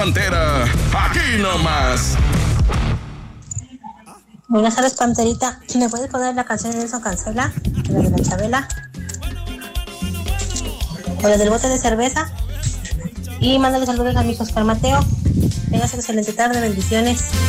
Pantera, aquí nomás. Buenas tardes, Panterita. ¿Me puedes poner la canción de Nelson Cancela? La de la Chabela. O la del bote de cerveza. Y mándale saludos a mi hijo Oscar Mateo. Tengas excelente tarde, bendiciones.